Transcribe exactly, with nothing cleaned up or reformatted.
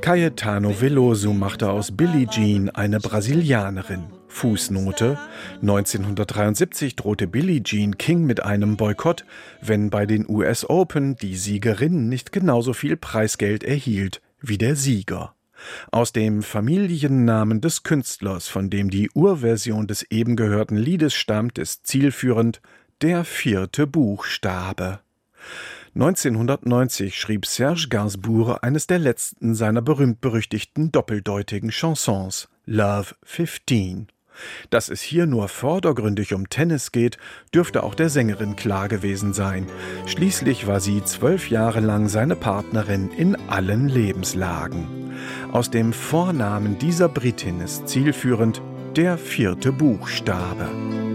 Caetano Veloso machte aus Billie Jean eine Brasilianerin. Fußnote: neunzehnhundertdreiundsiebzig drohte Billie Jean King mit einem Boykott, wenn bei den U S Open die Siegerin nicht genauso viel Preisgeld erhielt wie der Sieger. Aus dem Familiennamen des Künstlers, von dem die Urversion des eben gehörten Liedes stammt, ist zielführend der vierte Buchstabe. neunzehnhundertneunzig schrieb Serge Gainsbourg eines der letzten seiner berühmt-berüchtigten doppeldeutigen Chansons, Love fifteen. Dass es hier nur vordergründig um Tennis geht, dürfte auch der Sängerin klar gewesen sein. Schließlich war sie zwölf Jahre lang seine Partnerin in allen Lebenslagen. Aus dem Vornamen dieser Britin ist zielführend der vierte Buchstabe.